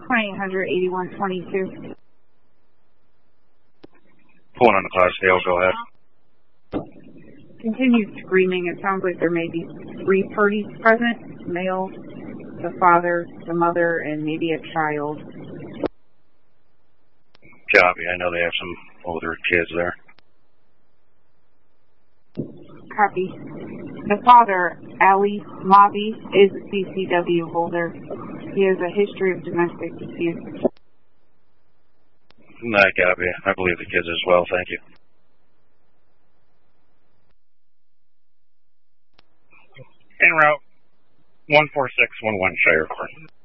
1-800-8122. Pulling on the cloud scale, go ahead. Continued screaming. It sounds like there may be 3 parties present. Male, the father, the mother, and maybe a child. Copy. I know they have some older kids there. Copy. The father, Ali Mavi, is a CCW holder. He has a history of domestic abuse. I copy. I believe the kids as well. Thank you. En route, 14611 Shire Court.